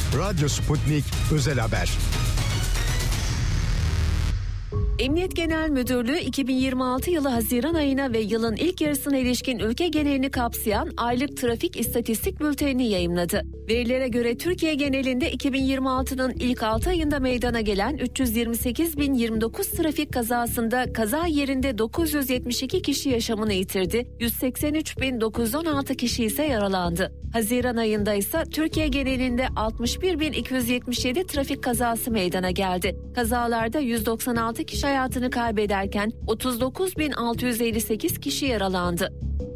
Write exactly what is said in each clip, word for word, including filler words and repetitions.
Radyo Sputnik Özel Haber. Emniyet Genel Müdürlüğü iki bin yirmi altı yılı Haziran ayına ve yılın ilk yarısına ilişkin ülke genelini kapsayan aylık trafik istatistik bültenini yayımladı. Verilere göre Türkiye genelinde iki bin yirmi altının ilk altı ayında meydana gelen üç yüz yirmi sekiz bin yirmi dokuz trafik kazasında kaza yerinde dokuz yüz yetmiş iki kişi yaşamını yitirdi, yüz seksen üç bin dokuz yüz on altı kişi ise yaralandı. Haziran ayında ise Türkiye genelinde altmış bir bin iki yüz yetmiş yedi trafik kazası meydana geldi. Kazalarda yüz doksan altı kişi hayatını kaybederken otuz dokuz bin altı yüz elli sekiz kişi yaralandı.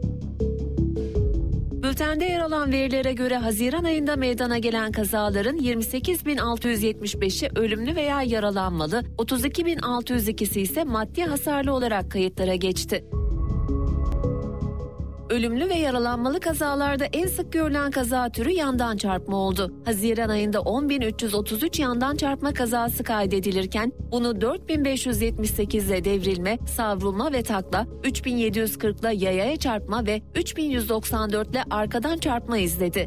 Bültende yer alan verilere göre Haziran ayında meydana gelen kazaların yirmi sekiz bin altı yüz yetmiş beşi ölümlü veya yaralanmalı, otuz iki bin altı yüz ikisi ise maddi hasarlı olarak kayıtlara geçti. Ölümlü ve yaralanmalı kazalarda en sık görülen kaza türü yandan çarpma oldu. Haziran ayında on bin üç yüz otuz üç yandan çarpma kazası kaydedilirken bunu dört bin beş yüz yetmiş sekiz ile devrilme, savrulma ve takla, üç bin yedi yüz kırk ile yayaya çarpma ve üç bin yüz doksan dört ile arkadan çarpma izledi.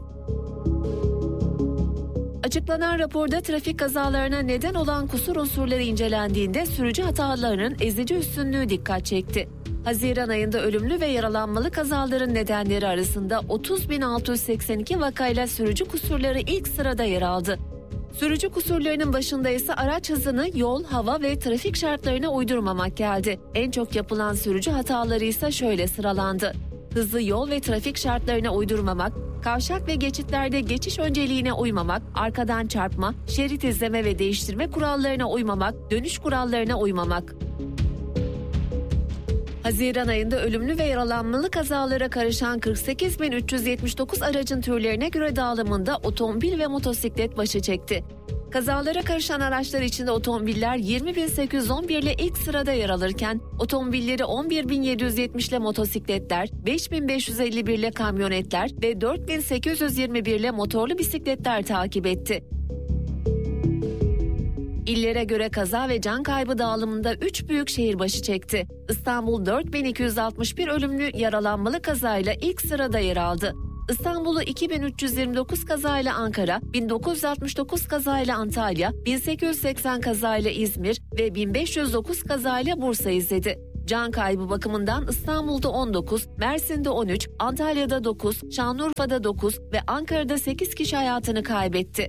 Açıklanan raporda trafik kazalarına neden olan kusur unsurları incelendiğinde sürücü hatalarının ezici üstünlüğü dikkat çekti. Haziran ayında ölümlü ve yaralanmalı kazaların nedenleri arasında otuz bin altı yüz seksen iki vakayla sürücü kusurları ilk sırada yer aldı. Sürücü kusurlarının başında ise araç hızını yol, hava ve trafik şartlarına uydurmamak geldi. En çok yapılan sürücü hataları ise şöyle sıralandı: hızlı yol ve trafik şartlarına uydurmamak, kavşak ve geçitlerde geçiş önceliğine uymamak, arkadan çarpma, şerit izleme ve değiştirme kurallarına uymamak, dönüş kurallarına uymamak. Haziran ayında ölümlü ve yaralanmalı kazalara karışan kırk sekiz bin üç yüz yetmiş dokuz aracın türlerine göre dağılımında otomobil ve motosiklet başı çekti. Kazalara karışan araçlar içinde otomobiller yirmi bin sekiz yüz on bir ile ilk sırada yer alırken otomobilleri on bir bin yedi yüz yetmiş ile motosikletler, beş bin beş yüz elli bir ile kamyonetler ve dört bin sekiz yüz yirmi bir ile motorlu bisikletler takip etti. İllere göre kaza ve can kaybı dağılımında üç büyük şehir başı çekti. İstanbul dört bin iki yüz altmış bir ölümlü yaralanmalı kazayla ilk sırada yer aldı. İstanbul'u iki bin üç yüz yirmi dokuz kazayla Ankara, bin dokuz yüz altmış dokuz kazayla Antalya, bin sekiz yüz seksen kazayla İzmir ve bin beş yüz dokuz kazayla Bursa izledi. Can kaybı bakımından İstanbul'da on dokuz, Mersin'de on üç, Antalya'da dokuz, Şanlıurfa'da dokuz ve Ankara'da sekiz kişi hayatını kaybetti.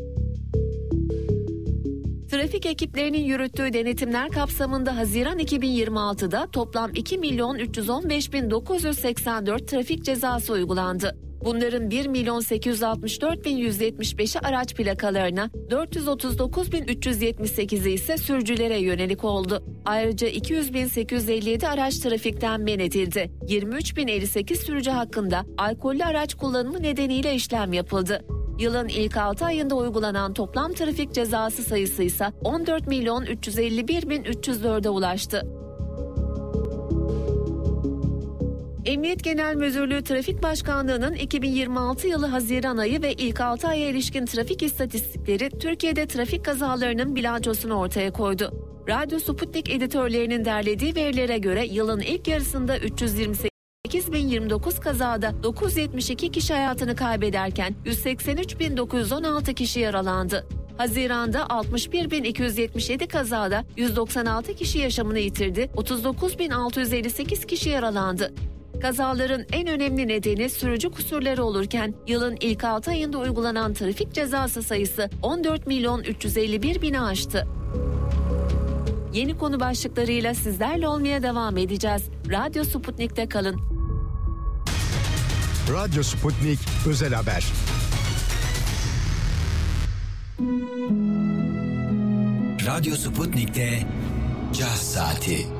Trafik ekiplerinin yürüttüğü denetimler kapsamında Haziran iki bin yirmi altıda toplam iki milyon üç yüz on beş bin dokuz yüz seksen dört trafik cezası uygulandı. Bunların bir milyon sekiz yüz altmış dört bin yüz yetmiş beşi araç plakalarına, dört yüz otuz dokuz bin üç yüz yetmiş sekizi ise sürücülere yönelik oldu. Ayrıca iki yüz bin sekiz yüz elli yedi araç trafikten men edildi. yirmi üç bin elli sekiz sürücü hakkında alkollü araç kullanımı nedeniyle işlem yapıldı. Yılın ilk altı ayında uygulanan toplam trafik cezası sayısı ise on dört milyon üç yüz elli bir bin üç yüz dörde ulaştı. Emniyet Genel Müdürlüğü Trafik Başkanlığı'nın iki bin yirmi altı yılı Haziran ayı ve ilk altı aya ilişkin trafik istatistikleri Türkiye'de trafik kazalarının bilançosunu ortaya koydu. Radyo Sputnik editörlerinin derlediği verilere göre yılın ilk yarısında üç yüz yirmi sekiz bin yirmi dokuz kazada dokuz yüz yetmiş iki kişi hayatını kaybederken yüz seksen üç bin dokuz yüz on altı kişi yaralandı. Haziran'da altmış bir bin iki yüz yetmiş yedi kazada yüz doksan altı kişi yaşamını yitirdi, otuz dokuz bin altı yüz elli sekiz kişi yaralandı. Kazaların en önemli nedeni sürücü kusurları olurken yılın ilk altı ayında uygulanan trafik cezası sayısı on dört milyon üç yüz elli bir bini aştı. Yeni konu başlıklarıyla sizlerle olmaya devam edeceğiz. Radyo Sputnik'te kalın. Radyo Sputnik Özel Haber. Radyo Sputnik'te Caz Saati.